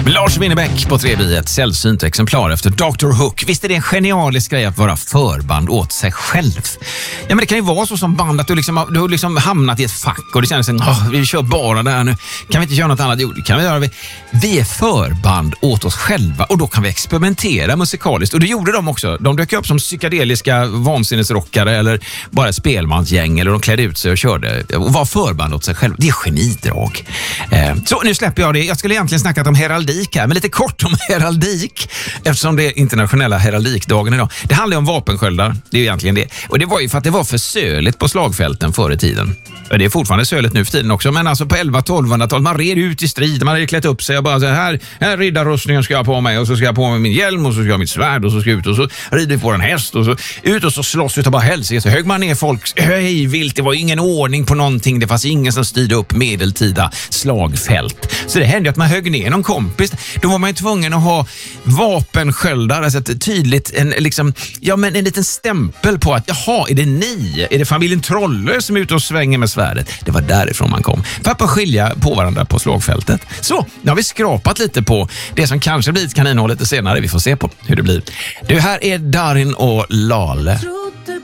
Lars Winnerbäck på 3B, ett sällsynt exemplar efter Dr. Hook. Visst är det en genialisk grej att vara förband åt sig själv? Ja, men det kan ju vara så som band att du har liksom hamnat i ett fack och det känns som vi kör bara det här nu. Kan vi inte göra något annat? Jo, det kan vi göra. Vi är förband åt oss själva och då kan vi experimentera musikaliskt. Och det gjorde de också. De dök upp som psykedeliska vansinnesrockare eller bara spelmansgäng eller de klädde ut sig och körde och var förband åt sig själva. Det är genidrag. Så nu släpper jag det. Jag skulle egentligen snackat om heraldik här, men lite kort om heraldik eftersom det är internationella heraldikdagen idag. Det handlar om vapensköldar, det är egentligen det. Och det var ju för att det var för söligt på slagfälten förr i tiden. Det är fortfarande söligt nu för tiden också, men alltså på 1100-1200-talet man red ut i strid, man hade klätt upp sig och bara så här riddarrustningen ska jag på mig och så ska jag på mig min hjälm och så ska jag ha mitt svärd och så ska jag ut och så rider vi på en häst och så ut och så slåss utav bara hälsige. Så högg man ner folk, hej vilt, det var ingen ordning på någonting, det fanns ingen som styrde upp medeltida slagfält. Så det hände att man högg ner någon kompis, då var man ju tvungen att ha vapensköldar, alltså ett tydligt, en liten stämpel på att jaha, är det ni? Är det familjen Troller som är ute och svänger med svärdet? Det var därifrån man kom. För att skilja på varandra på slagfältet. Så, nu har vi skrapat lite på det som kanske blir ett kaninhål lite senare. Vi får se på hur det blir. Det här är Darin och Lale.